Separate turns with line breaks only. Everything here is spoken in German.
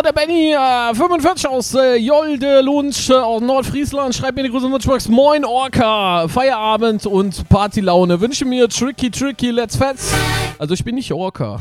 der Benny 45 aus Jolde, Lunch aus Nordfriesland. Schreibt mir die Grüße Nutschbox. Moin Orca, Feierabend und Partylaune. Wünsche mir Tricky, let's fetz. Also ich bin nicht Orca.